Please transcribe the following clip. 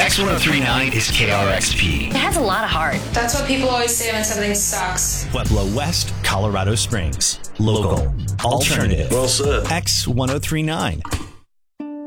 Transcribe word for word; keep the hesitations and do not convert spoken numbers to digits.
X ten thirty-nine is K R X P. It has a lot of heart. That's what people always say when something sucks. Pueblo West, Colorado Springs. Local. Alternative. Well said. X ten thirty-nine.